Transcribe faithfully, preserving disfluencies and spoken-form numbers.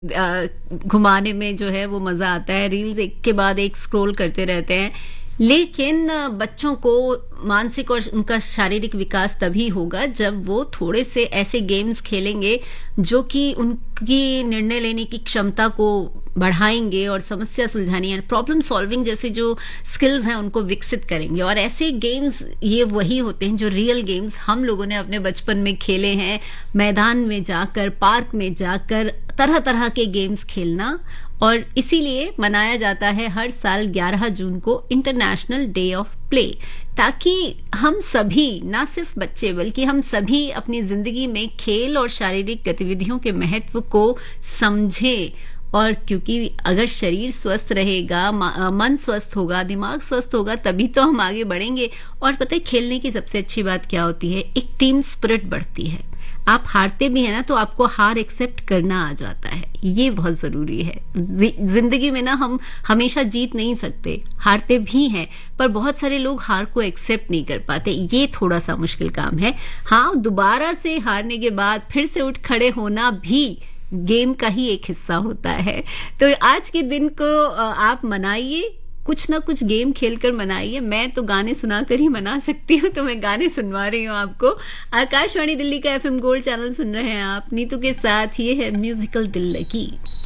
अ, घुमाने में जो है वो मजा आता है, रील्स एक के बाद एक स्क्रॉल करते रहते हैं। लेकिन अ, बच्चों को मानसिक और उनका शारीरिक विकास तभी होगा जब वो थोड़े से ऐसे गेम्स खेलेंगे जो कि उनकी निर्णय लेने की क्षमता को बढ़ाएंगे और समस्या सुलझानी यानी प्रॉब्लम सॉल्विंग जैसे जो स्किल्स हैं उनको विकसित करेंगे। और ऐसे गेम्स ये वही होते हैं जो रियल गेम्स हम लोगों ने अपने बचपन में खेले हैं, मैदान में जाकर, पार्क में जाकर तरह तरह के गेम्स खेलना। और इसीलिए मनाया जाता है हर साल ग्यारह जून को इंटरनेशनल डे ऑफ प्ले, ताकि हम सभी, ना सिर्फ बच्चे बल्कि हम सभी अपनी जिंदगी में खेल और शारीरिक गतिविधियों के महत्व को समझें। और क्योंकि अगर शरीर स्वस्थ रहेगा, मन स्वस्थ होगा, दिमाग स्वस्थ होगा, तभी तो हम आगे बढ़ेंगे। और पता है खेलने की सबसे अच्छी बात क्या होती है, एक टीम स्पिरिट बढ़ती है। आप हारते भी हैं ना तो आपको हार एक्सेप्ट करना आ जाता है, ये बहुत जरूरी है। जिंदगी में ना हम हमेशा जीत नहीं सकते, हारते भी हैं, पर बहुत सारे लोग हार को एक्सेप्ट नहीं कर पाते, ये थोड़ा सा मुश्किल काम है। हाँ, दोबारा से हारने के बाद फिर से उठ खड़े होना भी गेम का ही एक हिस्सा होता है। तो आज के दिन को आप मनाइए, कुछ ना कुछ गेम खेलकर मनाइए। मैं तो गाने सुनाकर ही मना सकती हूँ, तो मैं गाने सुनवा रही हूँ आपको। आकाशवाणी दिल्ली का एफएम गोल्ड चैनल सुन रहे हैं आप, नीतू के साथ। ये है म्यूजिकल दिल लगी।